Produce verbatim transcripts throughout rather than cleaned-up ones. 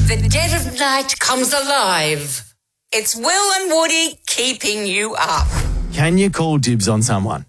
The dead of night comes alive. It's Will and Woody keeping you up. Can you call dibs on someone?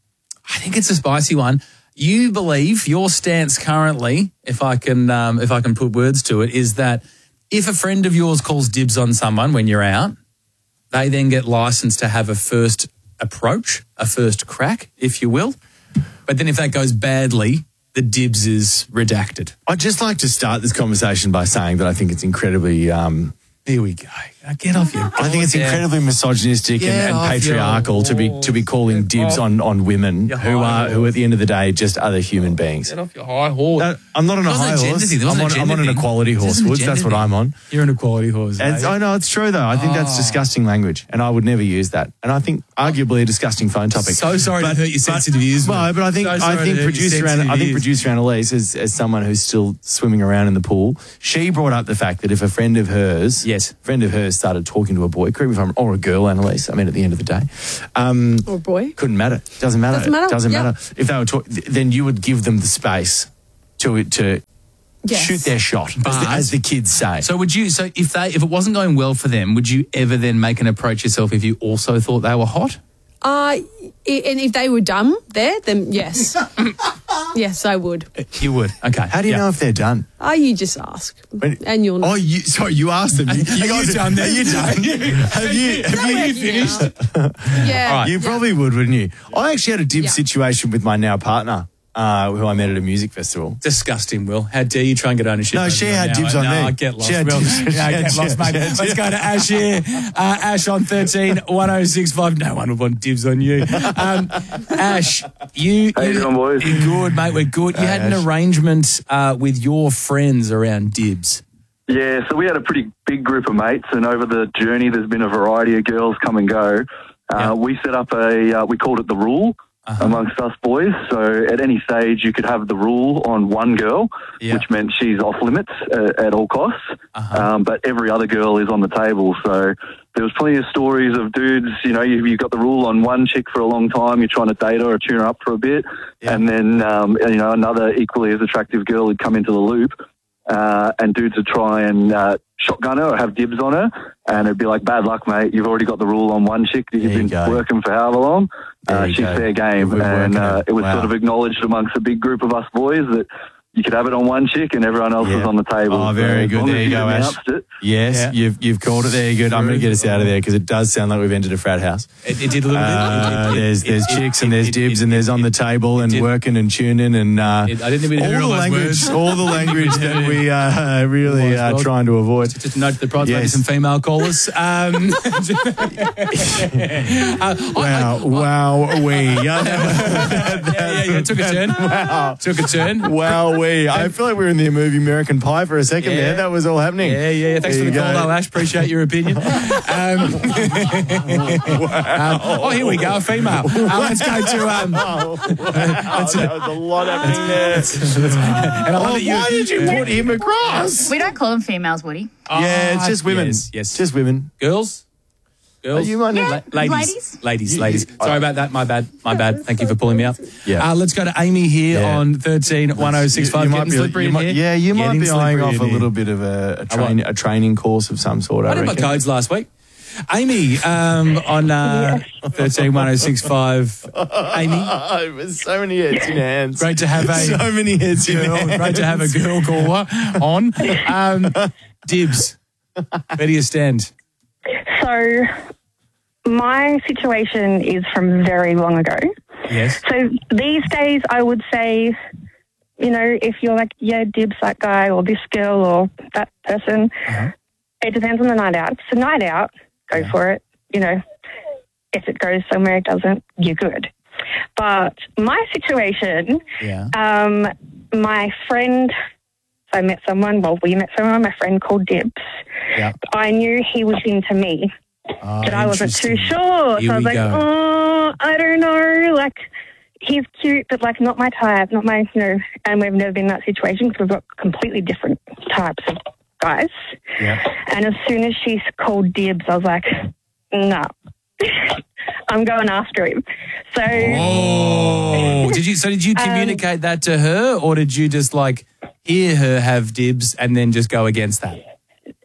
I think it's a spicy one. You believe your stance currently, if I can, um, if I can put words to it, is that if a friend of yours calls dibs on someone when you're out, they then get licensed to have a first approach, a first crack, if you will. But then if that goes badly, the dibs is redacted. I'd just like to start this conversation by saying that I think it's incredibly... Um, Here we go. Now get off your... I think it's incredibly misogynistic and, and patriarchal to be to be calling dibs on, on women who are who at the end of the day just other human beings. Get off your high horse. Uh, I'm not on a high horse. I'm on, I'm on an equality horse, Woods. That's what I'm on. You're an equality horse. It's, I know, it's true, though. I think oh. that's disgusting language, and I would never use that. And I think arguably a disgusting phone topic. So sorry but, to hurt your sensitive ears. Well, but I think so I think producer Anna, I think producer Annalise, as, as someone who's still swimming around in the pool, she brought up the fact that if a friend of hers, yes, friend of hers started talking to a boy, correct me if I'm, or a girl, Annalise, I mean, at the end of the day. Um, or a boy. Couldn't matter. Doesn't matter. Doesn't matter. Doesn't yep. matter. If they were talking, then you would give them the space to to yes. shoot their shot, but, as, the, as the kids say. So would you, so if they, if it wasn't going well for them, would you ever then make an approach yourself if you also thought they were hot? Uh, and if they were dumb there, then yes. Yes, I would. You would? Okay. How do you yeah. know if they're done? Oh, you just ask. When, and you'll know. Oh, you, sorry, you asked them. You, you are you done then? Are you done? have you, have you finished? Yeah. All right. You probably yeah. would, wouldn't you? I actually had a dib yeah. situation with my now partner. Uh, who I met at a music festival. Disgusting, Will. How dare you try and get ownership? No, she had dibs on no, me. I get lost, she had Will. Dibs. No, I get lost, mate. Let's go to Ash here. Uh, Ash on thirteen one oh six five. No one would want dibs on you. Um, Ash, you... How you doing, boys? You're good, mate. We're good. You Hey, had an Ash. arrangement uh, with your friends around dibs. Yeah, so we had a pretty big group of mates, and over the journey there's been a variety of girls come and go. Uh, yeah. We set up a... Uh, we called it The Rule. Uh-huh. Amongst us boys, so at any stage you could have the rule on one girl, yeah. which meant she's off limits uh, at all costs, uh-huh. um, but every other girl is on the table. So there was plenty of stories of dudes, you know, you, you got the rule on one chick for a long time, you're trying to date her or tune her up for a bit, yeah. and then, um, you know, another equally as attractive girl would come into the loop, uh, and dudes would try and uh, shotgun her or have dibs on her, and it'd be like, bad luck, mate, you've already got the rule on one chick that you've There you been go. working for however long. Uh, she's fair game, and uh, it was wow. sort of acknowledged amongst a big group of us boys that you could have it on one chick and everyone else yeah. was on the table. Oh, very so good. There you go, Ash. It, yes, yeah. you've you've called it there. You're good. I'm going to get us out of there because it does sound like we've entered a frat house. It, it did a little uh, bit. There's there's it, chicks it, and there's it, dibs it, and there's it, on the it, table it, and it, working and tuning and uh, it, I didn't even hear all all the those language, words. all the language that we uh, really are trying to avoid. Just note the prize, maybe Yes. some female callers. Um, uh, Wow, wow, we. yeah, yeah, yeah. Took a turn. Wow. Took a turn. Wow, we. I feel like we were in the movie American Pie for a second Yeah. there. That was all happening. Yeah, yeah, yeah. Thanks There for the you call, go. though, Ash. Appreciate your opinion. Um, um, oh, here we go, a female. Uh, let's go to... Um, Oh, wow. That was a lot happening there. and I love Oh, that you, why did you put him across? We don't call them females, Woody. Yeah, it's just women. Yes, yes. Just women. Girls? Girls? Oh, you might Yeah. not- ladies. Ladies. Ladies, You- ladies. you- Sorry about that. My bad. My bad. Thank you for pulling me up. Yeah. Uh, let's go to Amy here Yeah. on thirteen one oh six five. You- you Getting might be- slippery you in might- here. Yeah, you might Getting be eyeing slippery off in a here. little bit of a, a, I train, won't. a training course of some sort, I, I did my reckon. codes last week. Amy, um, on uh, thirteen one oh six five. Amy, Oh, there's so many heads in your hands. great to have a So many heads in your girl, hands. great to have a girl caller on. Um, Dibs, where do you stand? So my situation is from very long ago. Yes. So these days I would say, you know, if you're like, yeah, dibs that guy or this girl or that person, Uh-huh. it depends on the night out. If it's a night out, go Yeah. for it. You know, if it goes somewhere it doesn't, you're good. But my situation, Yeah. um, my friend, I met someone, well, we met someone, my friend called Dibs. Yeah. I knew he was into me, Oh, but I wasn't too interesting. sure. Here so I was we like, go. oh, I don't know. Like, he's cute, but, like, not my type, not my, you know, and we've never been in that situation because we've got completely different types of guys. Yeah. And as soon as she called Dibs, I was like, no. I'm going after him. So Oh, did you? So did you Um, communicate that to her, or did you just like hear her have dibs and then just go against that?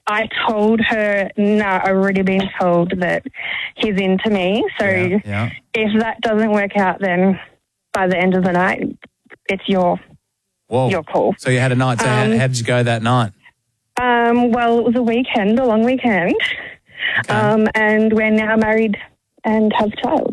I told her, no, I've already been told that he's into me. So Yeah, yeah. if that doesn't work out, then by the end of the night, it's your Whoa. your call. So you had a night. So how, Um, how did you go that night? Um, well, it was a weekend, a long weekend, Okay. um, and we're now married and have a child.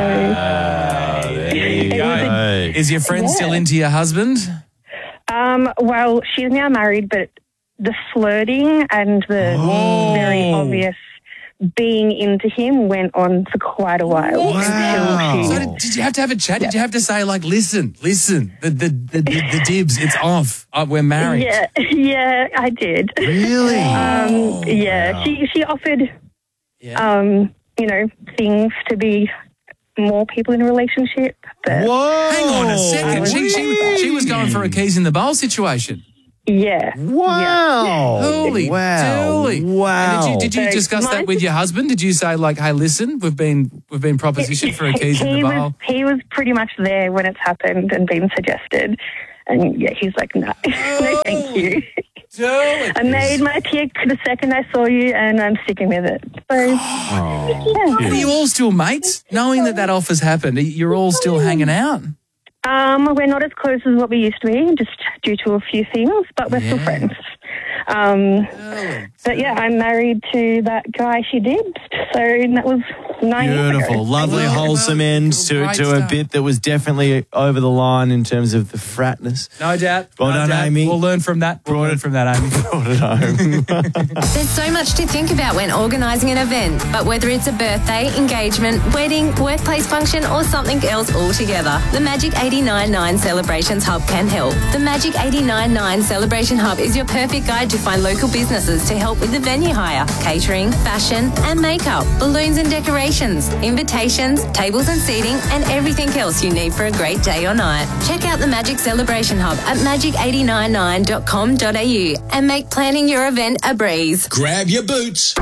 Ah, there you It go. was a- Is your friend Yeah. still into your husband? Um, well, she's now married, but the flirting and the Whoa. very obvious being into him went on for quite a while. Wow. Until So she, did, did you have to have a chat? Did you have to say, like, listen, listen, the the the, the, the dibs, it's off. Uh, we're married. yeah, yeah, I did. Really? Um, yeah, she she offered, Yeah. um, you know, things to be more people in a relationship. But Whoa. Hang on a I second. was- She, she, she was going for a keys in the bowl situation. yeah, Wow. Holy wow. dooly. Wow. And did you, did you So discuss that my- with your husband? Did you say, like, hey, listen, we've been we've been propositioned for a keys in he the was bowl? he was pretty much there when it's happened and been suggested, and yeah, he's like, no, no, thank you. I made my pick the second I saw you, and I'm sticking with it. So, yeah. Are you all still mates? Knowing that that offer's happened, you're all still hanging out? Um, we're not as close as what we used to be, just due to a few things, but we're still Yeah. friends. Um, but yeah, I'm married to that guy she did, so that was nine years Beautiful, ago. lovely, Well, wholesome well, end to, great to a stuff. bit that was definitely over the line in terms of the fratness. No doubt. Well no done, doubt. Amy. We'll learn from that. We'll Brought learn it- from that, Amy. Brought it home. There's so much to think about when organising an event, but whether it's a birthday, engagement, wedding, workplace function, or something else altogether, the Magic eighty-nine point nine Celebrations Hub can help. The Magic eighty-nine point nine Celebration Hub is your perfect guide to find local businesses to help with the venue hire, catering, fashion and makeup, balloons and decorations, invitations, tables and seating, and everything else you need for a great day or night. Check out the Magic Celebration Hub at magic eight nine nine dot com dot a u and make planning your event a breeze. Grab your boots.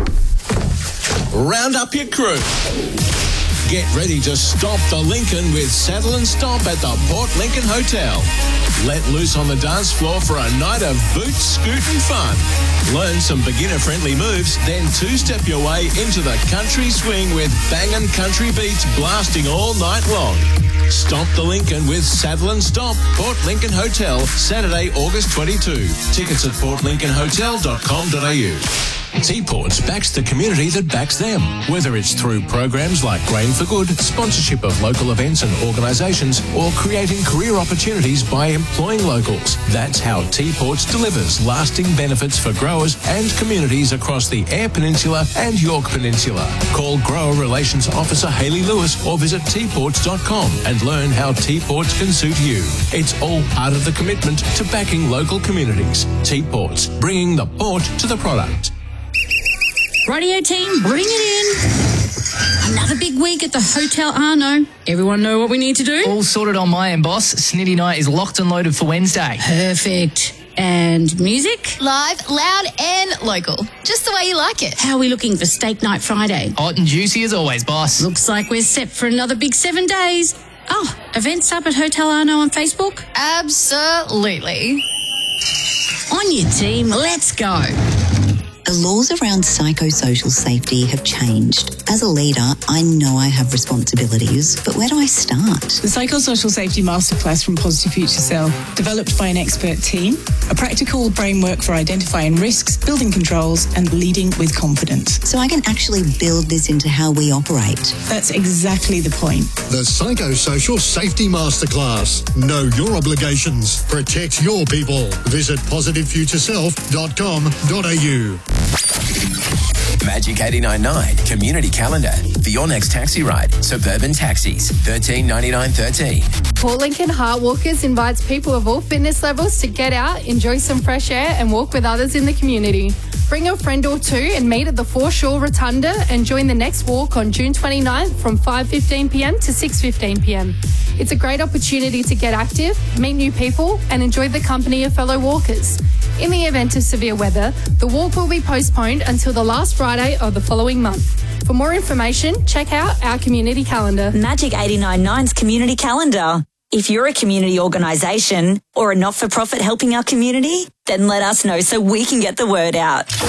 Round up your crew. Get ready to stomp the Lincoln with Saddle and Stomp at the Port Lincoln Hotel. Let loose on the dance floor for a night of boot scooting fun. Learn some beginner-friendly moves, then two-step your way into the country swing with bangin' country beats blasting all night long. Stomp the Lincoln with Saddle and Stomp, Port Lincoln Hotel, Saturday, August twenty-second. Tickets at port lincoln hotel dot com dot a u. T-Ports backs the community that backs them, whether it's through programs like Grain for Good, sponsorship of local events and organisations, or creating career opportunities by employing locals. That's how T-Ports delivers lasting benefits for growers and communities across the Eyre Peninsula and York Peninsula. Call Grower Relations Officer Hayley Lewis or visit t ports dot com and learn how T-Ports can suit you. It's all part of the commitment to backing local communities. T-Ports, bringing the port to the product. Radio team, bring it in. Another big week at the Hotel Arno. Everyone know what we need to do? All sorted on my end, boss. Snitty Night is locked and loaded for Wednesday. Perfect. And music? Live, loud and local. Just the way you like it. How are we looking for Steak Night Friday? Hot and juicy as always, boss. Looks like we're set for another big seven days. Oh, events up at Hotel Arno on Facebook? Absolutely. On your team, let's go. The laws around psychosocial safety have changed. As a leader, I know I have responsibilities, but where do I start? The Psychosocial Safety Masterclass from Positive Future Cell, developed by an expert team, a practical framework for identifying risks, building controls, and leading with confidence. So I can actually build this into how we operate. That's exactly the point. The Psychosocial Safety Masterclass. Know your obligations. Protect your people. Visit positive future self dot com dot a u. Magic eighty-nine point nine Community Calendar for your next taxi ride. Suburban Taxis, thirteen ninety-nine thirteen. Port Lincoln Heart Walkers invites people of all fitness levels to get out, enjoy some fresh air and walk with others in the community. Bring a friend or two and meet at the Foreshore Rotunda and join the next walk on June twenty-ninth from five fifteen p m to six fifteen p m. It's a great opportunity to get active, meet new people and enjoy the company of fellow walkers. In the event of severe weather, the walk will be postponed until the last Friday of the following month. For more information, check out our community calendar. Magic eighty-nine point nine's community calendar. If you're a community organisation or a not-for-profit helping our community, then let us know so we can get the word out.